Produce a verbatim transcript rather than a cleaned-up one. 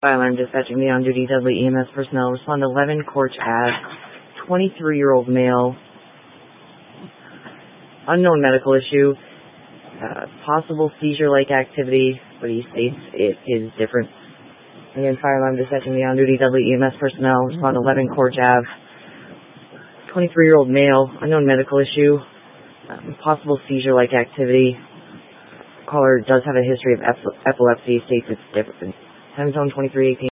Fire alarm dispatching the on-duty Dudley E M S personnel. Respond to eleven Corch Ave, twenty-three-year-old male, unknown medical issue, uh, possible seizure-like activity, but he states it is different. Again, fire alarm dispatching the on-duty Dudley E M S personnel. Respond to eleven Corch Ave, twenty-three-year-old male, unknown medical issue, uh, possible seizure-like activity. Caller does have a history of ep- epilepsy, states it's different. Time zone twenty-three eighteen.